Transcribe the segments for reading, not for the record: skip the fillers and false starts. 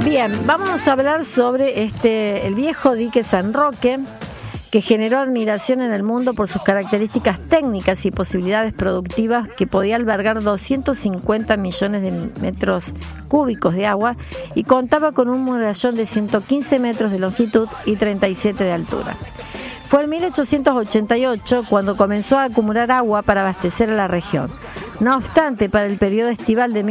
Bien, vamos a hablar sobre el viejo dique San Roque, que generó admiración en el mundo por sus características técnicas y posibilidades productivas, que podía albergar 250 millones de metros cúbicos de agua y contaba con un murallón de 115 metros de longitud y 37 de altura. Fue en 1888 cuando comenzó a acumular agua para abastecer a la región. No obstante, para el periodo estival de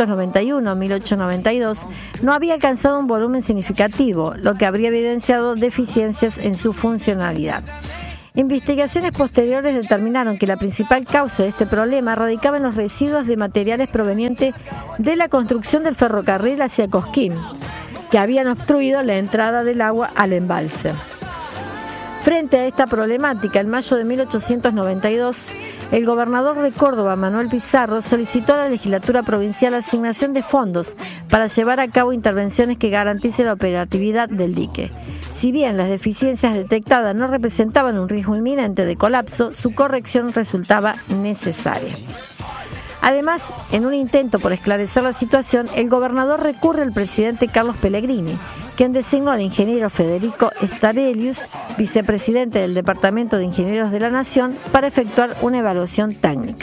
1891-1892 no había alcanzado un volumen significativo, lo que habría evidenciado deficiencias en su funcionalidad. Investigaciones posteriores determinaron que la principal causa de este problema radicaba en los residuos de materiales provenientes de la construcción del ferrocarril hacia Cosquín, que habían obstruido la entrada del agua al embalse. Frente a esta problemática, en mayo de 1892, el gobernador de Córdoba, Manuel Pizarro, solicitó a la legislatura provincial asignación de fondos para llevar a cabo intervenciones que garanticen la operatividad del dique. Si bien las deficiencias detectadas no representaban un riesgo inminente de colapso, su corrección resultaba necesaria. Además, en un intento por esclarecer la situación, el gobernador recurre al presidente Carlos Pellegrini, quien designó al ingeniero Federico Stavelius, vicepresidente del Departamento de Ingenieros de la Nación, para efectuar una evaluación técnica.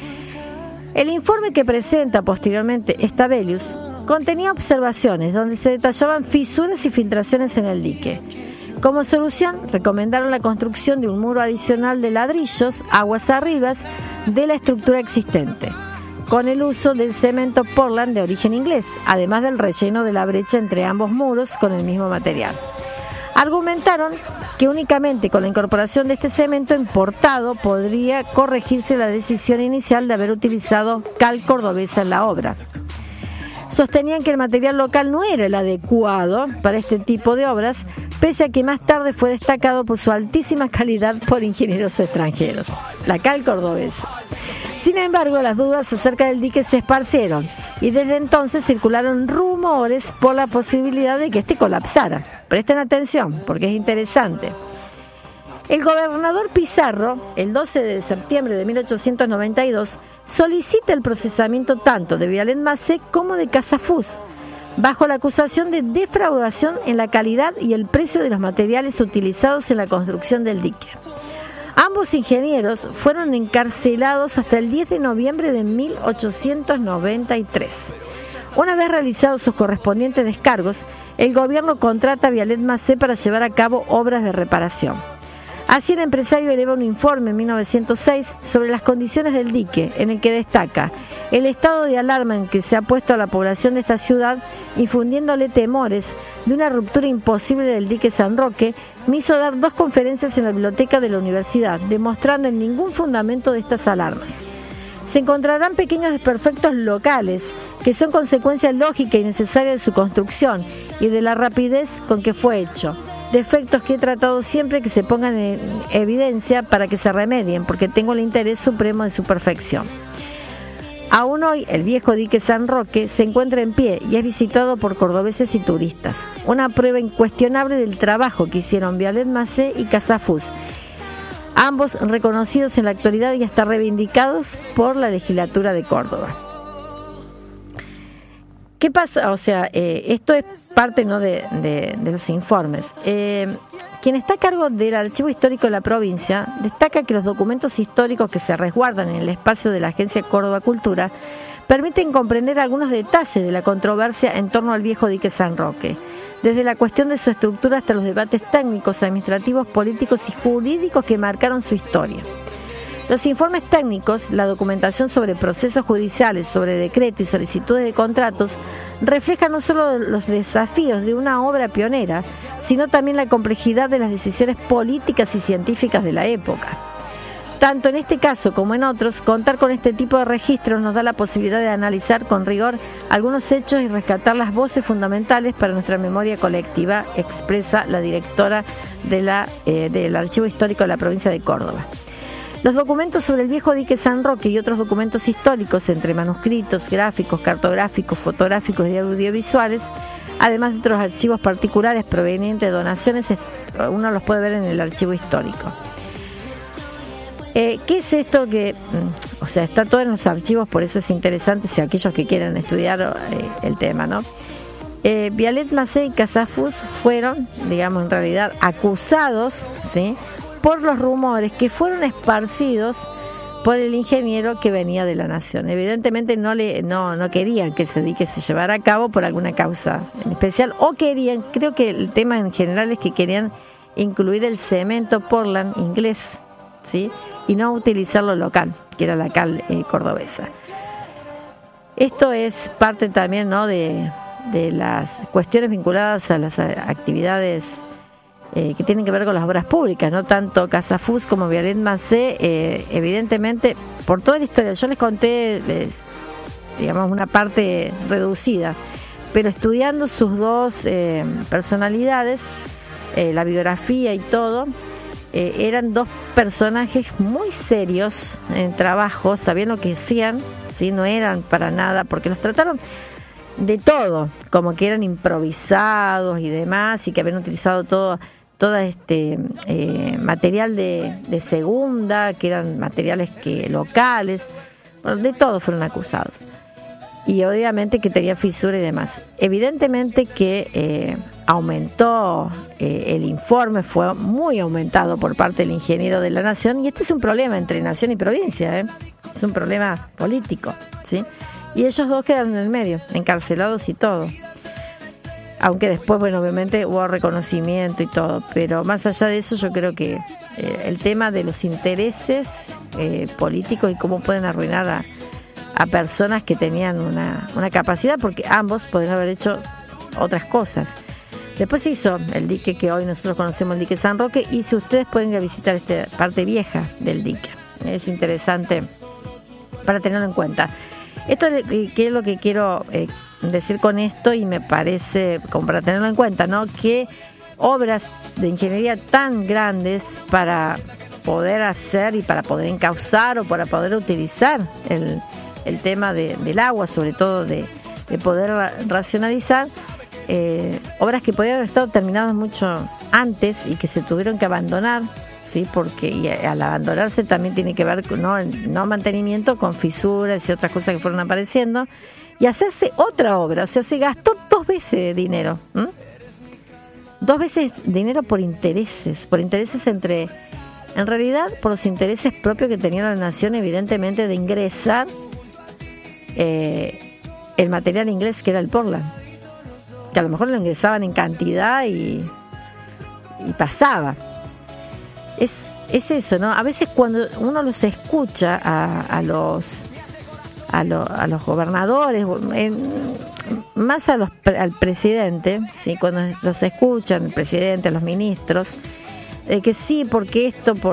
El informe que presenta posteriormente Stavelius contenía observaciones donde se detallaban fisuras y filtraciones en el dique. Como solución, recomendaron la construcción de un muro adicional de ladrillos, aguas arriba, de la estructura existente, con el uso del cemento Portland de origen inglés, además del relleno de la brecha entre ambos muros con el mismo material. Argumentaron que únicamente con la incorporación de este cemento importado podría corregirse la decisión inicial de haber utilizado cal cordobesa en la obra. Sostenían que el material local no era el adecuado para este tipo de obras, pese a que más tarde fue destacado por su altísima calidad por ingenieros extranjeros, la cal cordobesa. Sin embargo, las dudas acerca del dique se esparcieron y desde entonces circularon rumores por la posibilidad de que este colapsara. Presten atención, porque es interesante. El gobernador Pizarro, el 12 de septiembre de 1892, solicita el procesamiento tanto de Vialet Macé como de Casafús, bajo la acusación de defraudación en la calidad y el precio de los materiales utilizados en la construcción del dique. Ambos ingenieros fueron encarcelados hasta el 10 de noviembre de 1893. Una vez realizados sus correspondientes descargos, el gobierno contrata a Vialet Macé para llevar a cabo obras de reparación. Así, el empresario eleva un informe en 1906 sobre las condiciones del dique, en el que destaca el estado de alarma en que se ha puesto a la población de esta ciudad, infundiéndole temores de una ruptura imposible del dique San Roque. Me hizo dar 2 conferencias en la biblioteca de la universidad, demostrando en ningún fundamento de estas alarmas. Se encontrarán pequeños desperfectos locales, que son consecuencia lógica y necesaria de su construcción y de la rapidez con que fue hecho. Defectos que he tratado siempre que se pongan en evidencia para que se remedien, porque tengo el interés supremo de su perfección. Aún hoy, el viejo dique San Roque se encuentra en pie y es visitado por cordobeses y turistas. Una prueba incuestionable del trabajo que hicieron Vialet Macé y Casafús, ambos reconocidos en la actualidad y hasta reivindicados por la legislatura de Córdoba. ¿Qué pasa? O sea, esto es parte, ¿no?, de los informes. Quien está a cargo del Archivo Histórico de la provincia destaca que los documentos históricos que se resguardan en el espacio de la Agencia Córdoba Cultura permiten comprender algunos detalles de la controversia en torno al viejo dique San Roque, desde la cuestión de su estructura hasta los debates técnicos, administrativos, políticos y jurídicos que marcaron su historia. Los informes técnicos, la documentación sobre procesos judiciales, sobre decretos y solicitudes de contratos, reflejan no solo los desafíos de una obra pionera, sino también la complejidad de las decisiones políticas y científicas de la época. Tanto en este caso como en otros, contar con este tipo de registros nos da la posibilidad de analizar con rigor algunos hechos y rescatar las voces fundamentales para nuestra memoria colectiva, expresa la directora del Archivo Histórico de la provincia de Córdoba. Los documentos sobre el viejo dique San Roque y otros documentos históricos, entre manuscritos, gráficos, cartográficos, fotográficos y audiovisuales, además de otros archivos particulares provenientes de donaciones, uno los puede ver en el archivo histórico. ¿Qué es esto que, o sea, está todo en los archivos, por eso es interesante si aquellos que quieran estudiar el tema, ¿no? Vialet Macé y Casafús fueron, digamos, en realidad acusados, ¿sí?, por los rumores que fueron esparcidos por el ingeniero que venía de la Nación. Evidentemente no querían que ese dique se llevara a cabo por alguna causa en especial, o querían, creo que el tema en general es que querían incluir el cemento Portland inglés, ¿sí?, y no utilizarlo local, que era la cal cordobesa. Esto es parte también, ¿no?, de las cuestiones vinculadas a las actividades que tienen que ver con las obras públicas, no tanto Casafús como Vialet Macé, evidentemente, por toda la historia. Yo les conté, digamos, una parte reducida, pero estudiando sus dos personalidades, la biografía y todo, eran dos personajes muy serios en trabajo, sabían lo que hacían, ¿sí?, no eran para nada, porque los trataron de todo, como que eran improvisados y demás, y que habían utilizado todo material de segunda, que eran materiales locales, bueno, de todo fueron acusados. Y obviamente que tenía fisura y demás. Evidentemente que aumentó el informe, fue muy aumentado por parte del ingeniero de la Nación, y este es un problema entre Nación y provincia, es un problema político, ¿sí? Y ellos dos quedaron en el medio, encarcelados y todo. Aunque después, bueno, obviamente hubo reconocimiento y todo, pero más allá de eso, yo creo que el tema de los intereses políticos y cómo pueden arruinar a personas que tenían una capacidad, porque ambos podrían haber hecho otras cosas. Después se hizo el dique que hoy nosotros conocemos, el dique San Roque, y si ustedes pueden ir a visitar esta parte vieja del dique, es interesante para tenerlo en cuenta. Esto que es lo que quiero decir con esto, y me parece, como para tenerlo en cuenta, ¿no?, que obras de ingeniería tan grandes para poder hacer y para poder encauzar o para poder utilizar el tema del agua, sobre todo de poder racionalizar, obras que podrían haber estado terminadas mucho antes y que se tuvieron que abandonar, ¿sí?, porque y al abandonarse también tiene que ver con el no mantenimiento, con fisuras y otras cosas que fueron apareciendo, y hacerse otra obra. O sea, se gastó 2 veces dinero, 2 veces dinero por intereses en realidad por los intereses propios que tenía la Nación, evidentemente, de ingresar el material inglés que era el Portland, que a lo mejor lo ingresaban en cantidad y pasaba. Es eso, ¿no? A veces cuando uno los escucha a los gobernadores, más al presidente, ¿sí?, cuando los escuchan, el presidente, los ministros, que sí, porque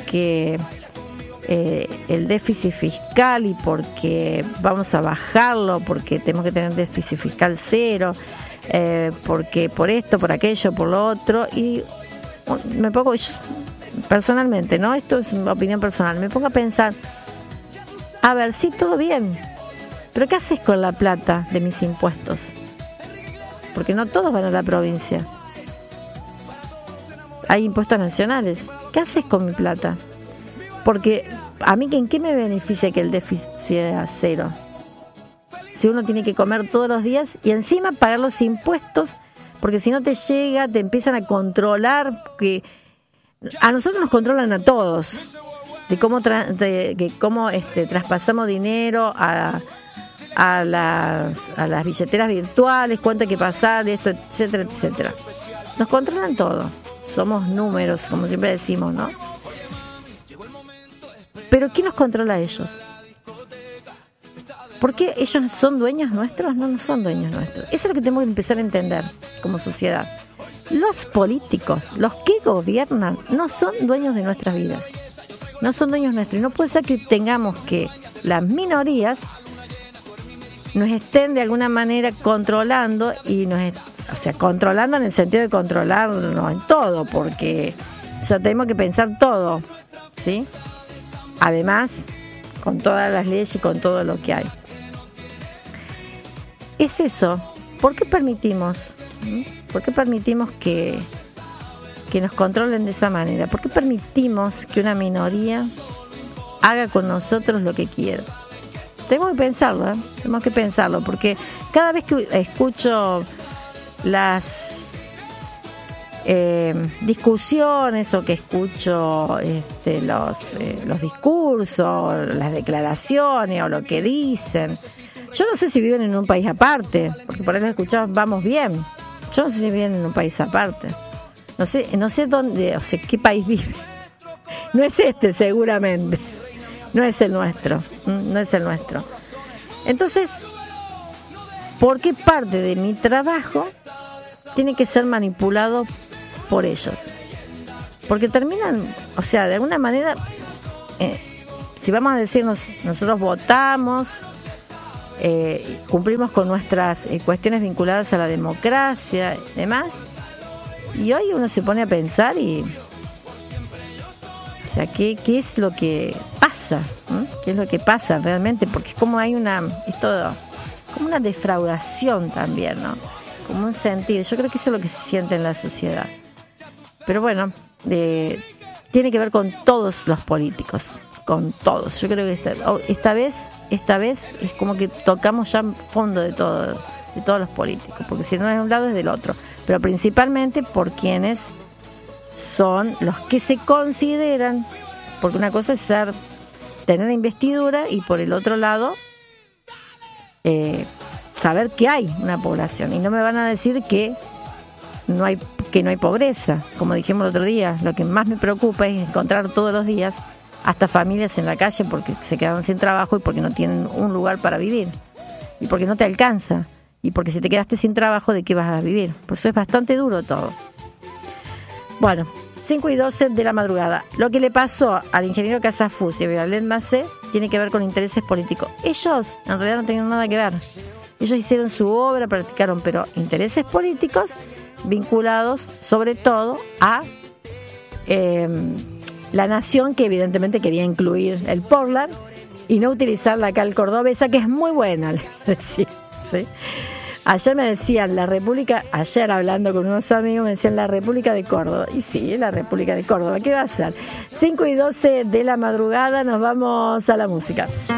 el déficit fiscal, y porque vamos a bajarlo, porque tenemos que tener déficit fiscal cero, porque por esto, por aquello, por lo otro, y me pongo, yo, personalmente, ¿no?, esto es una opinión personal, me pongo a pensar, a ver, sí, todo bien, pero ¿qué haces con la plata de mis impuestos? Porque no todos van a la provincia. Hay impuestos nacionales. ¿Qué haces con mi plata? Porque a mí, ¿en qué me beneficia que el déficit sea cero? Si uno tiene que comer todos los días y encima pagar los impuestos, porque si no te llega, te empiezan a controlar, que a nosotros nos controlan a todos, de cómo traspasamos dinero a las billeteras virtuales, cuánto hay que pasar, de esto, etcétera, etcétera. Nos controlan todo. Somos números, como siempre decimos, ¿no? Pero ¿quién nos controla a ellos? ¿Por qué ellos son dueños nuestros? No son dueños nuestros. Eso es lo que tenemos que empezar a entender como sociedad. Los políticos, los que gobiernan, no son dueños de nuestras vidas. No son dueños nuestros. Y no puede ser que tengamos que las minorías nos estén de alguna manera controlando, y controlando en el sentido de controlarnos en todo, porque tenemos que pensar todo, ¿sí? Además, con todas las leyes y con todo lo que hay. Es eso. ¿Por qué permitimos? ¿Por qué permitimos que nos controlen de esa manera? ¿Por qué permitimos que una minoría haga con nosotros lo que quiera? Tenemos que pensarlo, porque cada vez que escucho las discusiones o que escucho los discursos, las declaraciones o lo que dicen. Yo no sé si viven en un país aparte, porque por ahí lo escuchamos, vamos bien. Yo no sé si viven en un país aparte. No sé dónde, o sea, qué país vive. No es este, seguramente. No es el nuestro. No es el nuestro. Entonces, ¿por qué parte de mi trabajo tiene que ser manipulado por ellos? Porque terminan, o sea, de alguna manera, si vamos a decirnos, nosotros votamos, cumplimos con nuestras cuestiones vinculadas a la democracia y demás, y hoy uno se pone a pensar y, o sea, ¿qué es lo que pasa? ¿Qué es lo que pasa realmente? Porque es como hay es todo como una defraudación también, ¿no? Como un sentido. Yo creo que eso es lo que se siente en la sociedad. Pero bueno, tiene que ver con todos los políticos, con todos. Yo creo que esta vez es como que tocamos ya fondo de todos los políticos, porque si no es de un lado es del otro, pero principalmente por quienes son los que se consideran, porque una cosa es tener investidura y por el otro lado saber que hay una población, y no me van a decir que no hay pobreza. Como dijimos el otro día, lo que más me preocupa es encontrar todos los días hasta familias en la calle porque se quedaron sin trabajo y porque no tienen un lugar para vivir y porque no te alcanza, y porque si te quedaste sin trabajo, ¿de qué vas a vivir? Por eso es bastante duro todo. Bueno, 5:12 de la madrugada. Lo que le pasó al ingeniero Casafus y a Violet Macé tiene que ver con intereses políticos. Ellos en realidad no tenían nada que ver. Ellos hicieron su obra, practicaron, pero intereses políticos vinculados sobre todo a la nación, que evidentemente quería incluir el Portland y no utilizar la cal cordobesa, que es muy buena, les decía, ¿sí? Ayer me decían la República, ayer hablando con unos amigos me decían la República de Córdoba. Y sí, la República de Córdoba, ¿qué va a ser? 5:12 de la madrugada, nos vamos a la música.